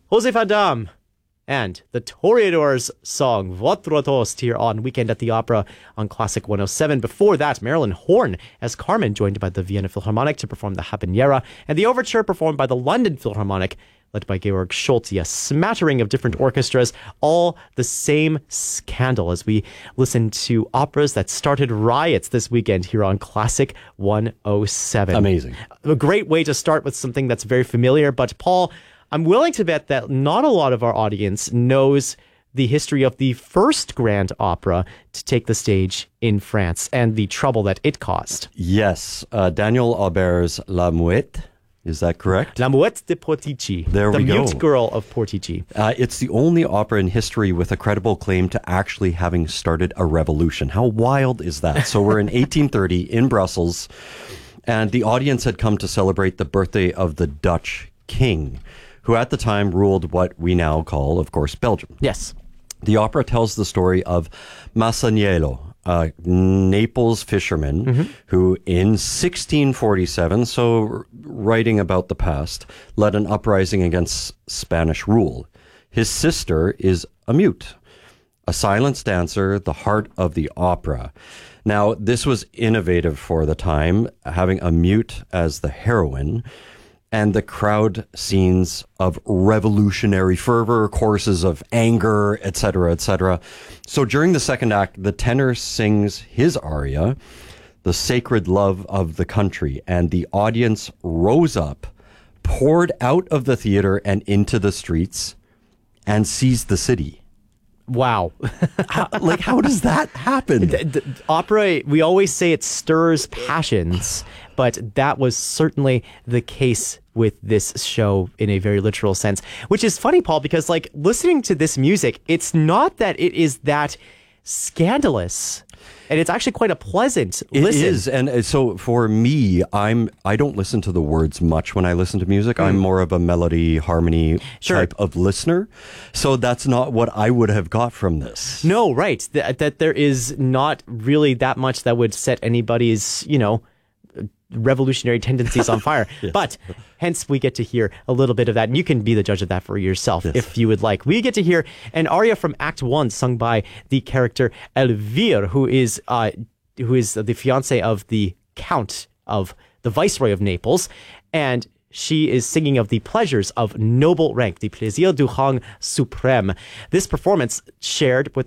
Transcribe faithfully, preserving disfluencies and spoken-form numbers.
Joseph Adam and the Toreadors song Votre Toast here on Weekend at the Opera on Classic one oh seven. Before that, Marilyn Horne as Carmen, joined by the Vienna Philharmonic to perform the Habanera, and the overture performed by the London Philharmonic, led by Georg Scholz. A smattering of different orchestras, all the same scandal, as we listen to operas that started riots this weekend here on Classic one oh seven. Amazing. A great way to start with something that's very familiar. But Paul, I'm willing to bet that not a lot of our audience knows the history of the first grand opera to take the stage in France and the trouble that it caused. Yes, uh, Daniel Auber's La Muette. Is that correct? La Muette de Portici. There we the go. The Mute Girl of Portici. Uh, it's the only opera in history with a credible claim to actually having started a revolution. How wild is that? So we're in eighteen thirty in Brussels, and the audience had come to celebrate the birthday of the Dutch king, who at the time ruled what we now call, of course, Belgium. Yes. The opera tells the story of Masaniello, a Naples fisherman, mm-hmm. who in sixteen forty-seven, so writing about the past, led an uprising against Spanish rule. His sister is a mute, a silence dancer, the heart of the opera. Now, this was innovative for the time, having a mute as the heroine, and the crowd scenes of revolutionary fervor, choruses of anger, et cetera, et cetera. So during the second act, the tenor sings his aria, The Sacred Love of the Country, and the audience rose up, poured out of the theater and into the streets, and seized the city. Wow. how, like, how does that happen? The, the opera, we always say it stirs passions, but that was certainly the case with this show in a very literal sense, which is funny, Paul, because like listening to this music, it's not that it is that scandalous. And it's actually quite a pleasant listen. It is. And so for me, I'm, I don't listen to the words much when I listen to music. Mm. I'm more of a melody, harmony sure. type of listener. So that's not what I would have got from this. No, right. That, that there is not really that much that would set anybody's, you know, revolutionary tendencies on fire. Yes. But hence we get to hear a little bit of that, and you can be the judge of that for yourself yes. if you would like. We get to hear an aria from Act One sung by the character Elvire, who is uh, who is the fiance of the Count of the Viceroy of Naples, and she is singing of the pleasures of noble rank, the plaisir du rang suprême. This performance shared with